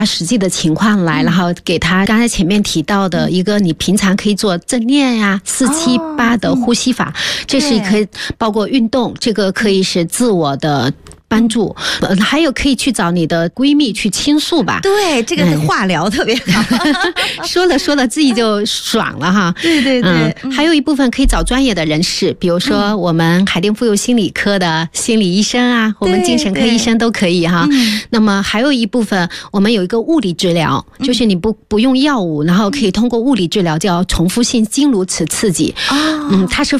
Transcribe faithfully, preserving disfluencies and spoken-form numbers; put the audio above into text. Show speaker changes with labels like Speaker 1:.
Speaker 1: 实际的情况来，然后给他刚才前面提到的一个你平常可以做正念呀、啊、四七八的呼吸法，这是可以包括运动，这个可以是自我的帮助，呃，还有可以去找你的闺蜜去倾诉吧。
Speaker 2: 对，这个化疗特别好，
Speaker 1: 嗯、说了说了自己就爽了哈。
Speaker 2: 对对对、
Speaker 1: 嗯，还有一部分可以找专业的人士，比如说我们海淀妇幼心理科的心理医生啊，我们精神科医生都可以哈。那么还有一部分，我们有一个物理治疗，就是你不不用药物，然后可以通过物理治疗叫重复性经颅磁刺激。哦，嗯，它是